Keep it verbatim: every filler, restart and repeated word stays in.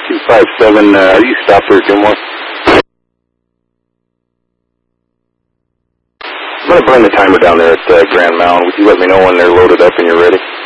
two five seven, uh, are you stopped for Gilmore? I'm going to bring the timer down there at uh, Grand Mound. Would you let me know when they're loaded up and you're ready?